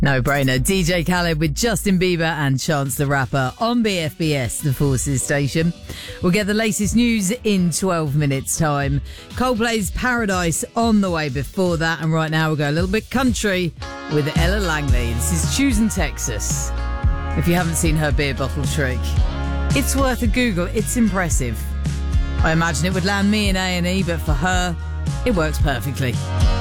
No brainer. DJ Khaled with Justin Bieber and Chance the Rapper on BFBS, the Forces station. We'll get the latest news in 12 minutes' time. Coldplay's Paradise on the way before that. And right now we'll go a little bit country with Ella Langley. This is Choosing Texas. If you haven't seen her beer bottle trick, it's worth a Google. It's impressive. I imagine it would land me in A&E, but for her, it works perfectly.